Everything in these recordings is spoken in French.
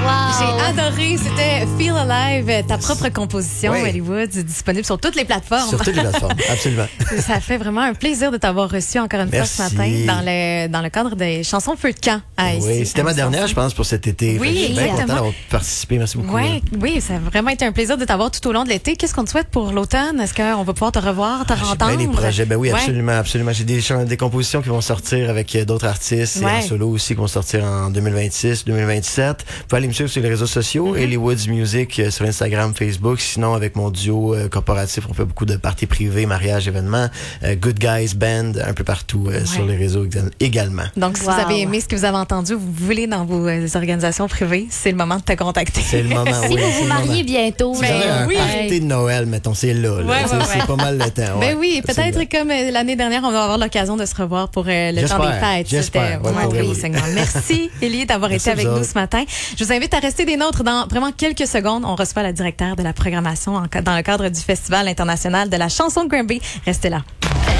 J'ai adoré. C'était Feel Alive, ta propre composition, Hollywood, disponible sur toutes les plateformes. Sur toutes les plateformes, absolument. Ça fait vraiment un plaisir de t'avoir reçu encore une fois ce matin dans le cadre des chansons Feu de camp. Oui, c'était ma dernière, je pense, pour cet été. Oui, je suis bien exactement. content d'avoir participé. Merci beaucoup. Oui, ça a vraiment été un plaisir de t'avoir tout au long de l'été. Qu'est-ce qu'on te souhaite pour l'automne? Est-ce qu'on va pouvoir te revoir, te entendre? J'ai bien des projets. Ben oui, absolument. J'ai des compositions qui vont sortir avec d'autres artistes et en solo aussi qui vont sortir en 2026, 2027. Vous pouvez aller me suivre sur les réseaux sociaux, Hollywood's Music sur Instagram, Facebook. Sinon, avec mon duo corporatif, on fait beaucoup de parties privées, mariages, événements. Good Guys Band, un peu partout sur les réseaux également. Donc, si vous avez aimé ce que vous avez entendu, vous voulez dans vos organisations privées, c'est le moment de te contacter. C'est le moment, si vous vous mariez bientôt. Si un party de Noël, mettons, c'est là. C'est pas mal le temps. Ben oui, peut-être comme l'année dernière, on va avoir l'occasion de se revoir pour le temps des fêtes. J'espère. Merci, Élie, d'avoir été avec nous ce matin. Je vous invite à rester des nôtres dans vraiment quelques secondes. On reçoit la directeur de la programmation dans le cadre du Festival international de la chanson de Granby. Restez là.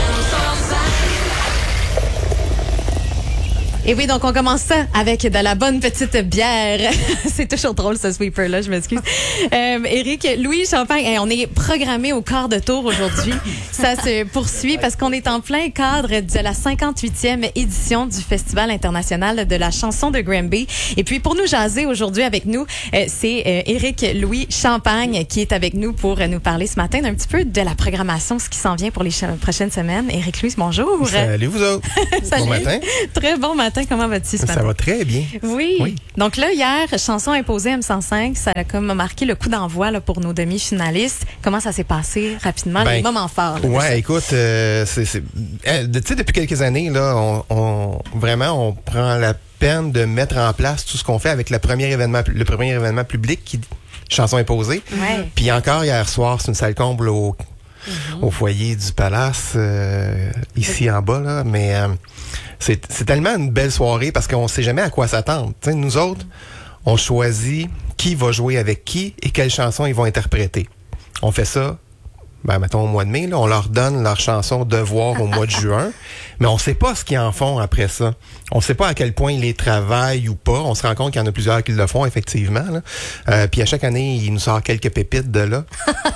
Et oui, donc on commence ça avec de la bonne petite bière. C'est toujours drôle ce sweeper-là, je m'excuse. Éric, Louis Champagne, on est programmé au quart de tour aujourd'hui. Ça se poursuit parce qu'on est en plein cadre de la 58e édition du Festival international de la chanson de Granby. Et puis pour nous jaser aujourd'hui avec nous, c'est Éric Louis Champagne qui est avec nous pour nous parler ce matin d'un petit peu de la programmation, ce qui s'en vient pour les prochaines semaines. Éric Louis, bonjour. Salut vous autres. Salut. Bon matin. Très bon matin. Comment vas-tu ce matin? Ça va très bien. Oui. Donc là, hier, chanson imposée M105, ça a comme marqué le coup d'envoi là, pour nos demi-finalistes. Comment ça s'est passé rapidement, les moments forts? Écoute, tu sais, depuis quelques années, là, on prend la peine de mettre en place tout ce qu'on fait avec le premier événement public qui chanson imposée. Ouais. Puis encore hier soir, c'est une salle comble au foyer du Palace, ici en bas, là, mais c'est tellement une belle soirée parce qu'on sait jamais à quoi s'attendre. T'sais, nous autres, on choisit qui va jouer avec qui et quelles chansons ils vont interpréter. On fait ça, mettons au mois de mai, là, on leur donne leur chanson Devoir au mois de juin, mais on sait pas ce qu'ils en font après ça. On sait pas à quel point ils les travaillent ou pas. On se rend compte qu'il y en a plusieurs qui le font, effectivement. Puis à chaque année, ils nous sortent quelques pépites de là.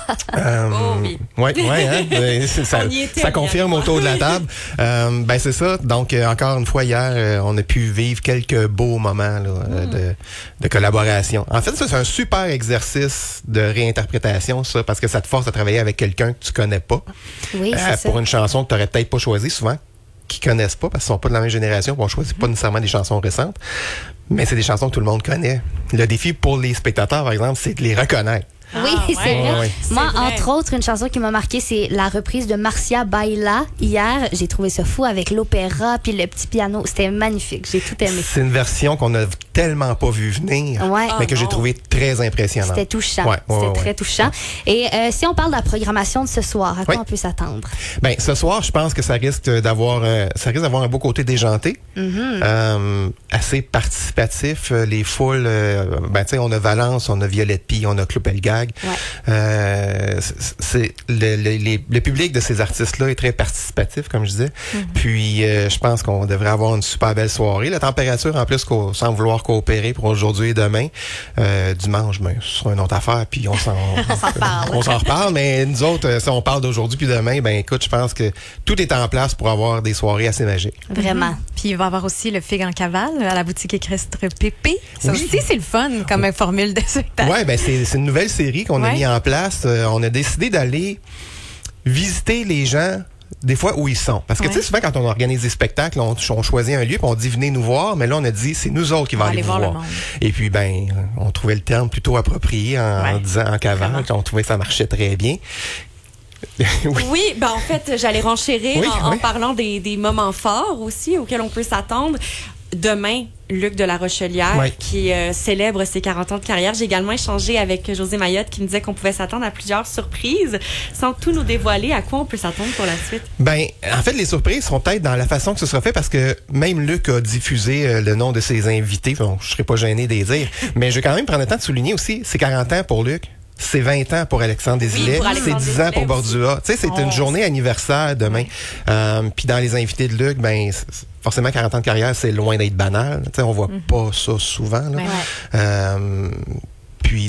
Ça confirme autour de la table. C'est ça. Donc, encore une fois, hier, on a pu vivre quelques beaux moments là, de collaboration. En fait, ça, c'est un super exercice de réinterprétation, ça, parce que ça te force à travailler avec quelqu'un que tu connais pas. Oui, c'est pour ça. une chanson que tu n'aurais peut-être pas choisie souvent, qui connaissent pas, parce qu'ils sont pas de la même génération, on choisit pas nécessairement des chansons récentes, mais c'est des chansons que tout le monde connaît. Le défi pour les spectateurs, par exemple, c'est de les reconnaître. Oui, c'est vrai. Ouais. Moi, entre autres, une chanson qui m'a marqué, c'est la reprise de Marcia Baila. Hier, j'ai trouvé ça fou avec l'opéra puis le petit piano. C'était magnifique. J'ai tout aimé. C'est une version qu'on a tellement pas vu venir, mais que j'ai trouvé très impressionnante. C'était touchant. C'était très touchant. Et si on parle de la programmation de ce soir, à quoi on peut s'attendre? Ce soir, je pense que ça risque d'avoir un beau côté déjanté, assez participatif. Les foules, on a Valence, on a Violette Pie, on a Clopelgag. Le public de ces artistes-là est très participatif, comme je disais. Puis, je pense qu'on devrait avoir une super belle soirée. La température, en plus, sans vouloir coopérer pour aujourd'hui et demain, dimanche, ce sera une autre affaire. Puis, on s'en reparle. Mais nous autres, si on parle d'aujourd'hui puis demain, écoute, je pense que tout est en place pour avoir des soirées assez magiques. Vraiment. Puis, il va y avoir aussi le Figue en cavale à la boutique équestre Pépé. Ça aussi, c'est le fun comme formule de spectacle. Oui, c'est une nouvelle série qu'on a mis en place. On a décidé d'aller visiter les gens des fois où ils sont. Parce que tu sais, souvent quand on organise des spectacles, on choisit un lieu puis on dit venez nous voir, mais là on a dit c'est nous autres qui va aller vous voir. Et puis on trouvait le terme plutôt approprié en disant en cavale, on trouvait que ça marchait très bien. Oui, en fait, j'allais renchérir en parlant des moments forts aussi auxquels on peut s'attendre. Demain, Luc de la Rochelière qui célèbre ses 40 ans de carrière. J'ai également échangé avec José Mayotte qui me disait qu'on pouvait s'attendre à plusieurs surprises. Sans tout nous dévoiler, à quoi on peut s'attendre pour la suite? En fait, les surprises seront peut-être dans la façon que ce sera fait parce que même Luc a diffusé le nom de ses invités. Bon, je serais pas gêné de les dire. Mais je vais quand même prendre le temps de souligner aussi, c'est 40 ans pour Luc. C'est 20 ans pour Alexandre Desilets, c'est 10 ans pour Bordua. Tu sais, c'est une journée anniversaire demain. Puis dans les invités de Luc, forcément 40 ans de carrière, c'est loin d'être banal. Tu sais, on voit pas ça souvent. Là.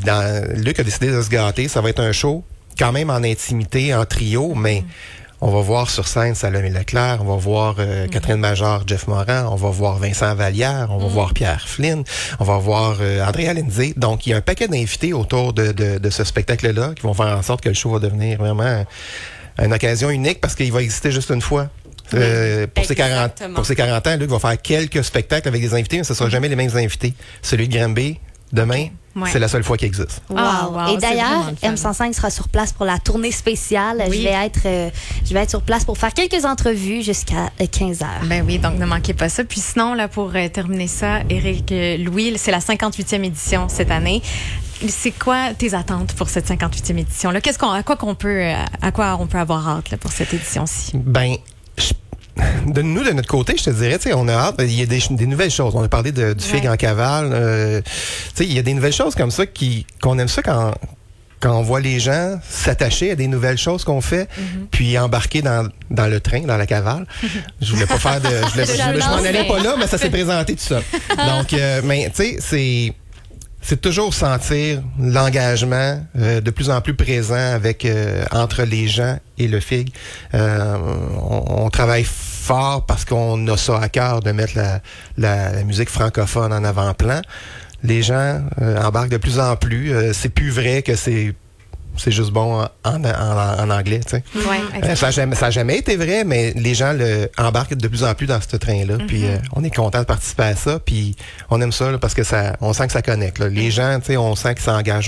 Luc a décidé de se gâter. Ça va être un show quand même en intimité, en trio, mais on va voir sur scène Salomé Leclerc, on va voir Catherine Major, Jeff Morin, on va voir Vincent Vallière, on va voir Pierre Flynn, on va voir Andrea Lindsay. Donc, il y a un paquet d'invités autour de ce spectacle-là qui vont faire en sorte que le show va devenir vraiment une occasion unique parce qu'il va exister juste une fois. Pour ses 40 ans, Luc va faire quelques spectacles avec des invités, mais ce ne sera jamais les mêmes invités. Celui de Granby, demain, c'est la seule fois qu'il existe. Wow. Et d'ailleurs, M105 sera sur place pour la tournée spéciale. Oui. Je vais être sur place pour faire quelques entrevues jusqu'à 15h. Ben oui, donc ne manquez pas ça. Puis sinon, là, pour terminer ça, Éric Louis, c'est la 58e édition cette année. C'est quoi tes attentes pour cette 58e édition-là? À quoi on peut avoir hâte là, pour cette édition-ci? Ben, de notre côté, je te dirais, on a hâte. Il y a des nouvelles choses. On a parlé du Fig en cavale. Il y a des nouvelles choses comme ça qu'on aime ça quand on voit les gens s'attacher à des nouvelles choses qu'on fait, puis embarquer dans le train, dans la cavale. Je voulais pas faire je m'en allais pas là, mais ça s'est présenté tout ça. Donc, mais tu sais, c'est toujours sentir l'engagement de plus en plus présent entre les gens et le FIG. On travaille fort parce qu'on a ça à cœur de mettre la musique francophone en avant-plan. Les gens embarquent de plus en plus. C'est plus vrai que c'est juste bon en anglais, tu sais. Ouais, ça a jamais été vrai, mais les gens embarquent de plus en plus dans ce train-là. Puis on est content de participer à ça. Puis on aime ça là, parce que on sent que ça connecte. Là. Les gens, tu sais, on sent qu'ils s'engagent